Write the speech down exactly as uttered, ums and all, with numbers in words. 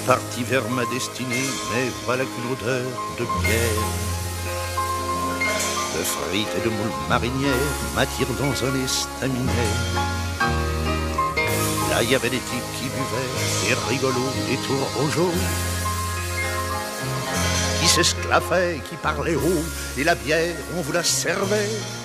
parti vers ma destinée, mais voilà qu'une odeur de bière, de frites et de moules marinières m'attire dans un estaminet. Là, il y avait des types qui buvaient, des rigolos, des tours qui s'esclaffaient, qui parlaient haut, et la bière, on vous la servait